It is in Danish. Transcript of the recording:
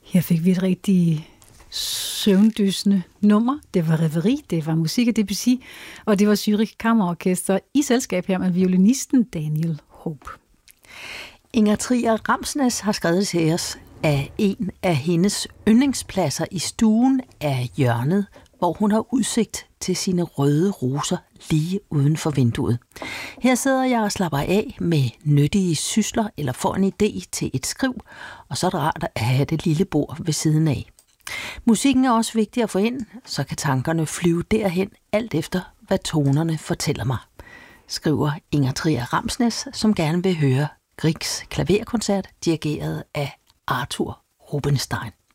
Her fik vi et rigtig søvndysende nummer. Det var Reverie, det var musik af Debussy, og det var Zürich Kammerorkester i selskab her med violinisten Daniel Hope. Inger Trier Ramsnes har skrevet til os, at en af hendes yndlingspladser i stuen er hjørnet, hvor hun har udsigt til sine røde roser lige uden for vinduet. Her sidder jeg og slapper af med nyttige sysler eller får en idé til et skriv, og så er det rart at have det lille bord ved siden af. Musikken er også vigtig at få ind, så kan tankerne flyve derhen, alt efter hvad tonerne fortæller mig, skriver Inger Trier Ramsnes, som gerne vil høre Griegs klaverkoncert dirigeret af Arthur Rubinstein.